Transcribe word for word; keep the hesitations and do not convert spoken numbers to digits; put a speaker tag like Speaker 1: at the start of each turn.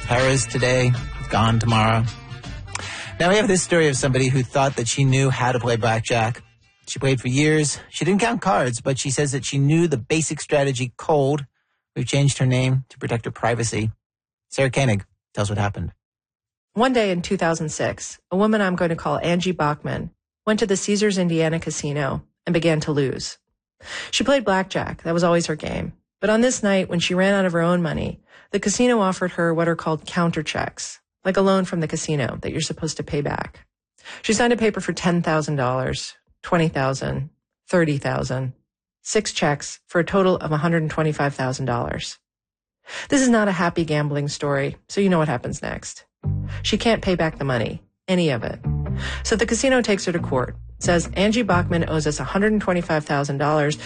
Speaker 1: Hers today, gone tomorrow. Now we have this story of somebody who thought that she knew how to play blackjack. She played for years. She didn't count cards, but she says that she knew the basic strategy cold. We've changed her name to protect her privacy. Sarah Koenig tells what happened.
Speaker 2: One day in two thousand six, a woman I'm going to call Angie Bachman went to the Caesars Indiana casino and began to lose. She played blackjack. That was always her game. But on this night, when she ran out of her own money, the casino offered her what are called counter checks, like a loan from the casino that you're supposed to pay back. She signed a paper for ten thousand dollars, twenty thousand dollars, thirty thousand dollars, six checks for a total of one hundred twenty-five thousand dollars. This is not a happy gambling story, so you know what happens next. She can't pay back the money, any of it. So the casino takes her to court, says Angie Bachman owes us one hundred twenty-five thousand dollars